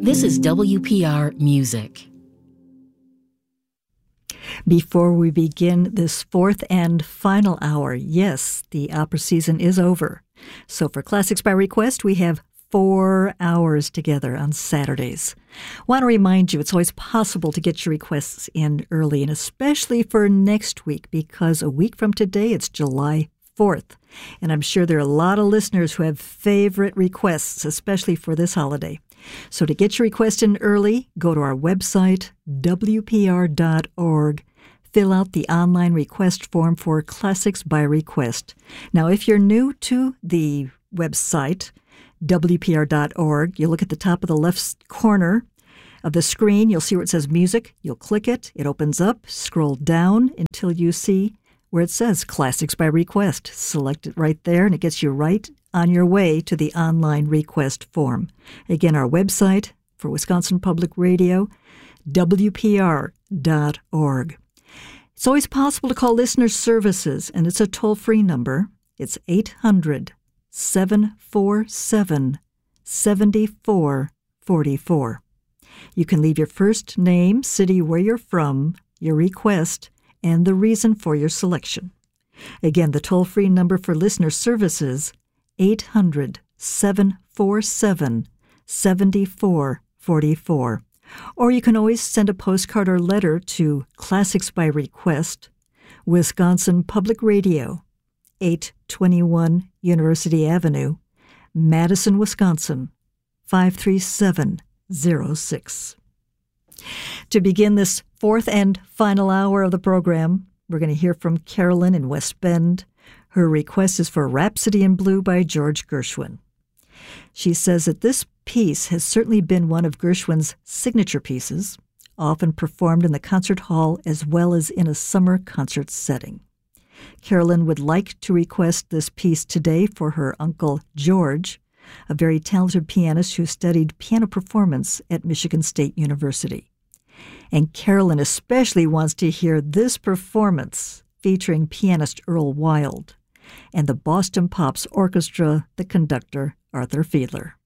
This is WPR Music. Before we begin this fourth and final hour, yes, the opera season is over. So for Classics by Request, we have 4 hours together on Saturdays. Want to remind you, it's always possible to get your requests in early, and especially for next week, because a week from today, it's July 4th. And I'm sure there are a lot of listeners who have favorite requests, especially for this holiday. So to get your request in early, go to our website, WPR.org. Fill out the online request form for Classics by Request. Now, if you're new to the website, WPR.org, you look at the top of the left corner of the screen. You'll see where it says Music. You'll click it. It opens up. Scroll down until you see where it says Classics by Request. Select it right there, and it gets you right on your way to the online request form. Again, our website for Wisconsin Public Radio, WPR.org. It's always possible to call Listener Services, and it's a toll-free number. It's 800-747-7444. You can leave your first name, city where you're from, your request, and the reason for your selection. Again, the toll-free number for Listener Services, 800-747-7444. Or you can always send a postcard or letter to Classics by Request, Wisconsin Public Radio, 821 University Avenue, Madison, Wisconsin, 53706. To begin this fourth and final hour of the program, we're going to hear from Carolyn in West Bend. Her request is for Rhapsody in Blue by George Gershwin. She says that this piece has certainly been one of Gershwin's signature pieces, often performed in the concert hall as well as in a summer concert setting. Carolyn would like to request this piece today for her uncle George, a very talented pianist who studied piano performance at Michigan State University. And Carolyn especially wants to hear this performance featuring pianist Earl Wild and the Boston Pops Orchestra, the conductor Arthur Fiedler.